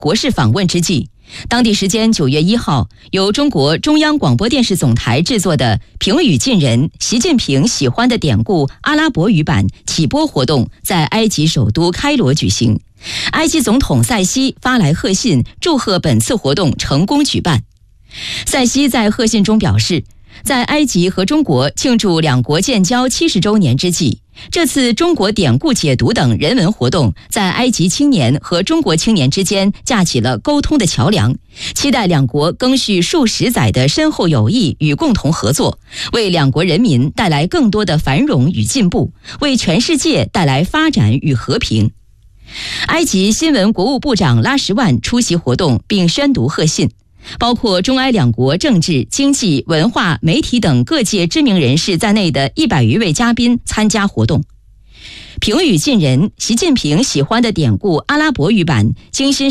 国事访问之际，当地时间9月1号，由中国中央广播电视总台制作的平语近人习近平喜欢的典故阿拉伯语版启播活动在埃及首都开罗举行。埃及总统塞西发来贺信，祝贺本次活动成功举办。塞西在贺信中表示，在埃及和中国庆祝两国建交70周年之际，这次中国典故解读等人文活动在埃及青年和中国青年之间架起了沟通的桥梁，期待两国赓续数十载的深厚友谊与共同合作，为两国人民带来更多的繁荣与进步，为全世界带来发展与和平。埃及新闻国务部长拉什万出席活动并宣读贺信，包括中埃两国政治、经济、文化、媒体等各界知名人士在内的100余位嘉宾参加活动。平语近人习近平喜欢的典故阿拉伯语版精心